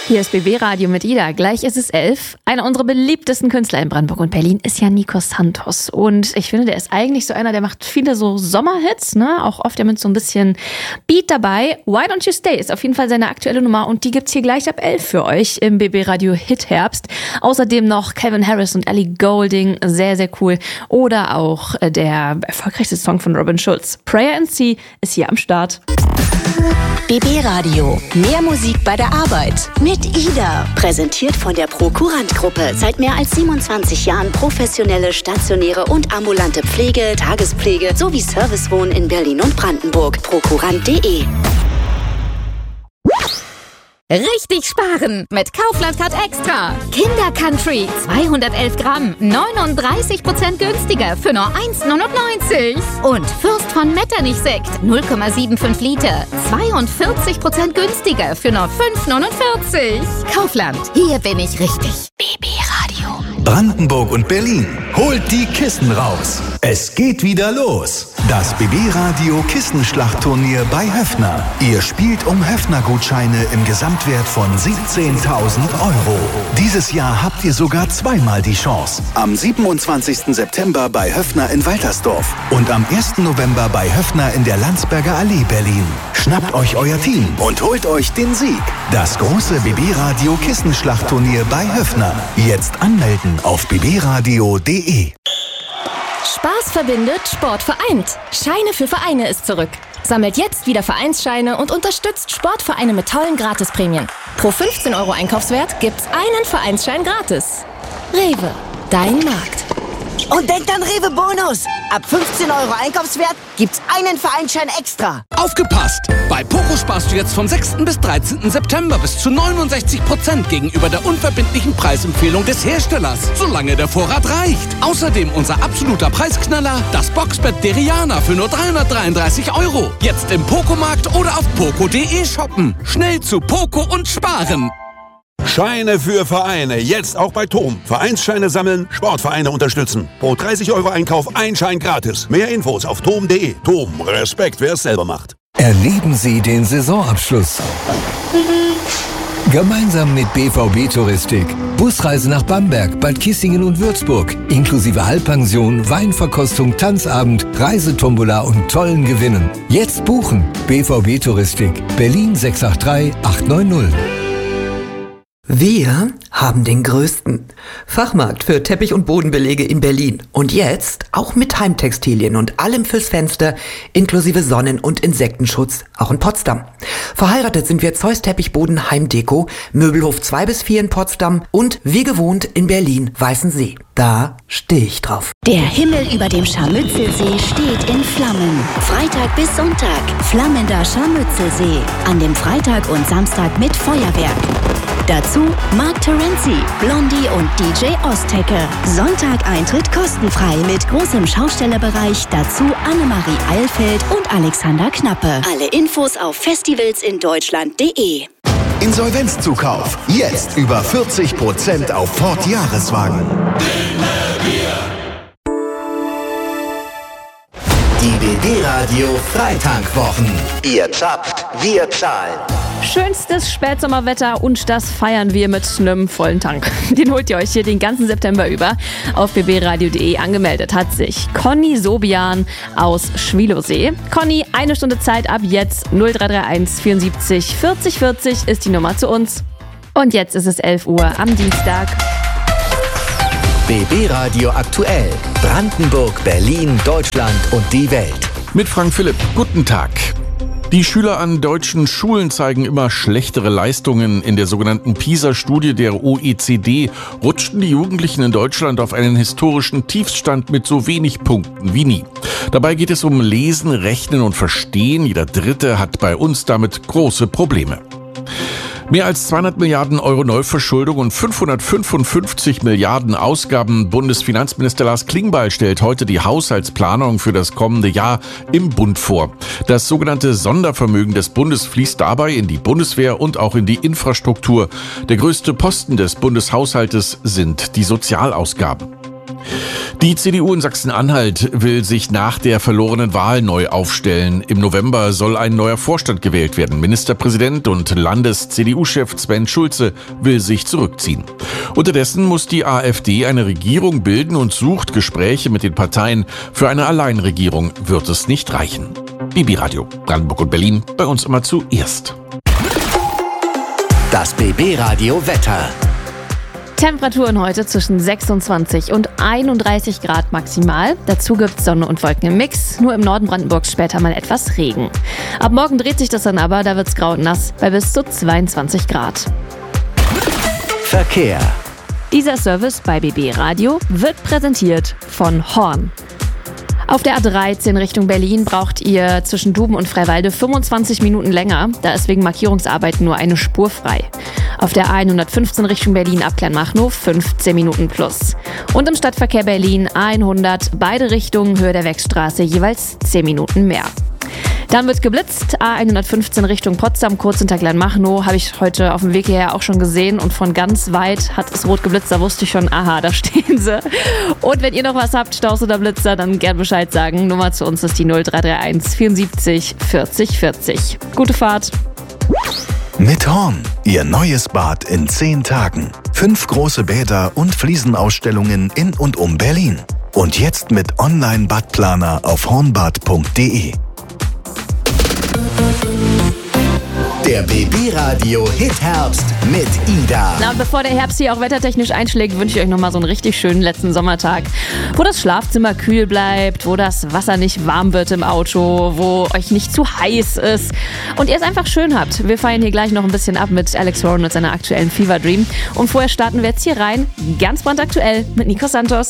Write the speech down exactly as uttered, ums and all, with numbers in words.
Hier ist B B Radio mit Ida. Gleich ist es elf. Einer unserer beliebtesten Künstler in Brandenburg und Berlin ist ja Nico Santos. Und ich finde, der ist eigentlich so einer, der macht viele so Sommerhits, ne? Auch oft ja mit so ein bisschen Beat dabei. Why Don't You Stay ist auf jeden Fall seine aktuelle Nummer und die gibt's hier gleich ab elf für euch im B B Radio Hit Herbst. Außerdem noch Calvin Harris und Ellie Goulding, sehr, sehr cool. Oder auch der erfolgreichste Song von Robin Schulz. Prayer and Sea ist hier am Start. B B Radio. Mehr Musik bei der Arbeit. Mit Ida. Präsentiert von der Prokurant-Gruppe. Seit mehr als siebenundzwanzig Jahren professionelle, stationäre und ambulante Pflege, Tagespflege sowie Servicewohnen in Berlin und Brandenburg. Prokurant punkt de. Richtig sparen mit Kaufland Card Extra. Kinder Country zweihundertelf Gramm, neununddreißig Prozent günstiger für nur eins neunundneunzig. Und Fürst von Metternich Sekt null Komma fünfundsiebzig Liter, zweiundvierzig Prozent günstiger für nur fünf neunundvierzig. Kaufland, hier bin ich richtig. B B Radio. Brandenburg und Berlin, holt die Kissen raus. Es geht wieder los. Das B B Radio Kissenschlachtturnier bei Höffner. Ihr spielt um Höffner-Gutscheine im Gesamtwert von siebzehntausend Euro. Dieses Jahr habt ihr sogar zweimal die Chance. Am siebenundzwanzigsten September bei Höffner in Waltersdorf und am ersten November bei Höffner in der Landsberger Allee, Berlin. Schnappt euch euer Team und holt euch den Sieg. Das große B B Radio Kissenschlachtturnier bei Höffner. Jetzt anmelden auf b b radio punkt de. Spaß verbindet, Sport vereint. Scheine für Vereine ist zurück. Sammelt jetzt wieder Vereinsscheine und unterstützt Sportvereine mit tollen Gratisprämien. Pro fünfzehn Euro Einkaufswert gibt's einen Vereinsschein gratis. Rewe, dein Markt. Und denkt an Rewe Bonus. Ab fünfzehn Euro Einkaufswert gibt's einen Vereinsschein extra. Aufgepasst! Bei Poco sparst du jetzt vom sechsten bis dreizehnten September bis zu neunundsechzig Prozent gegenüber der unverbindlichen Preisempfehlung des Herstellers, solange der Vorrat reicht. Außerdem unser absoluter Preisknaller, das Boxbett Deriana für nur dreihundertdreiunddreißig Euro. Jetzt im Poco-Markt oder auf poco punkt de shoppen. Schnell zu Poco und sparen. Scheine für Vereine, jetzt auch bei Tom. Vereinsscheine sammeln, Sportvereine unterstützen. Pro dreißig Euro Einkauf ein Schein gratis. Mehr Infos auf tom punkt de. Tom, Respekt, wer es selber macht. Erleben Sie den Saisonabschluss. Gemeinsam mit B V B Touristik. Busreise nach Bamberg, Bad Kissingen und Würzburg. Inklusive Halbpension, Weinverkostung, Tanzabend, Reisetombola und tollen Gewinnen. Jetzt buchen. B V B Touristik. Berlin sechs acht drei acht neun null. Wir haben den größten Fachmarkt für Teppich- und Bodenbelege in Berlin. Und jetzt auch mit Heimtextilien und allem fürs Fenster, inklusive Sonnen- und Insektenschutz, auch in Potsdam. Verheiratet sind wir Zeus Teppichboden Heimdeko, Möbelhof zwei bis vier in Potsdam und wie gewohnt in Berlin Weißensee. Da stehe ich drauf. Der Himmel über dem Scharmützelsee steht in Flammen. Freitag bis Sonntag, flammender Scharmützelsee. An dem Freitag und Samstag mit Feuerwerk. Dazu Mark Terenzi, Blondie und D J Ostecke. Sonntag Eintritt kostenfrei mit großem Schaustellerbereich. Dazu Annemarie Eilfeld und Alexander Knappe. Alle Infos auf festivals in deutschland punkt de. Insolvenzzukauf. Jetzt über vierzig Prozent auf Ford Jahreswagen. Die B B Radio Freitankwwochen. Ihr zapft, wir zahlen. Schönstes Spätsommerwetter und das feiern wir mit einem vollen Tank. Den holt ihr euch hier den ganzen September über. Auf b b radio punkt de angemeldet hat sich Conny Sobian aus Schwielowsee. Conny, eine Stunde Zeit ab jetzt. null drei drei eins vierundsiebzig vierzig vierzig ist die Nummer zu uns. Und jetzt ist es elf Uhr am Dienstag. B B Radio aktuell. Brandenburg, Berlin, Deutschland und die Welt. Mit Frank Philipp. Guten Tag. Die Schüler an deutschen Schulen zeigen immer schlechtere Leistungen. In der sogenannten PISA-Studie der O E C D rutschten die Jugendlichen in Deutschland auf einen historischen Tiefstand mit so wenig Punkten wie nie. Dabei geht es um Lesen, Rechnen und Verstehen. Jeder Dritte hat bei uns damit große Probleme. Mehr als zweihundert Milliarden Euro Neuverschuldung und fünfhundertfünfundfünfzig Milliarden Ausgaben. Bundesfinanzminister Lars Klingbeil stellt heute die Haushaltsplanung für das kommende Jahr im Bund vor. Das sogenannte Sondervermögen des Bundes fließt dabei in die Bundeswehr und auch in die Infrastruktur. Der größte Posten des Bundeshaushaltes sind die Sozialausgaben. Die C D U in Sachsen-Anhalt will sich nach der verlorenen Wahl neu aufstellen. Im November soll ein neuer Vorstand gewählt werden. Ministerpräsident und Landes-C D U-Chef Sven Schulze will sich zurückziehen. Unterdessen muss die AfD eine Regierung bilden und sucht Gespräche mit den Parteien. Für eine Alleinregierung wird es nicht reichen. B B Radio Brandenburg und Berlin, bei uns immer zuerst. Das B B-Radio Wetter. Temperaturen heute zwischen sechsundzwanzig und einunddreißig Grad maximal. Dazu gibt's Sonne und Wolken im Mix. Nur im Norden Brandenburgs später mal etwas Regen. Ab morgen dreht sich das dann aber, da wird's grau und nass bei bis zu zweiundzwanzig Grad. Verkehr. Dieser Service bei B B Radio wird präsentiert von Horn. Auf der A dreizehn Richtung Berlin braucht ihr zwischen Duben und Freiwalde fünfundzwanzig Minuten länger. Da ist wegen Markierungsarbeiten nur eine Spur frei. Auf der A hundertfünfzehn Richtung Berlin ab Kleinmachnow fünfzehn Minuten plus. Und im Stadtverkehr Berlin A hundert, beide Richtungen Höhe der Wechstraße jeweils zehn Minuten mehr. Dann wird geblitzt, A hundertfünfzehn Richtung Potsdam, kurz hinter Kleinmachnow, habe ich heute auf dem Weg hierher auch schon gesehen und von ganz weit hat es rot geblitzt, da wusste ich schon, aha, da stehen sie. Und wenn ihr noch was habt, Staus oder Blitzer, dann gern Bescheid sagen. Nummer zu uns ist die null drei drei eins vierundsiebzig vierzig vierzig. Gute Fahrt. Mit Horn, Ihr neues Bad in zehn Tagen. Fünf große Bäder und Fliesenausstellungen in und um Berlin. Und jetzt mit Online-Badplaner auf hornbad punkt de. Der B B-Radio Hit-Herbst mit Ida. Na, und bevor der Herbst hier auch wettertechnisch einschlägt, wünsche ich euch nochmal so einen richtig schönen letzten Sommertag, wo das Schlafzimmer kühl bleibt, wo das Wasser nicht warm wird im Auto, wo euch nicht zu heiß ist und ihr es einfach schön habt. Wir feiern hier gleich noch ein bisschen ab mit Alex Warren und seiner aktuellen Fever Dream. Und vorher starten wir jetzt hier rein, ganz brandaktuell mit Nico Santos.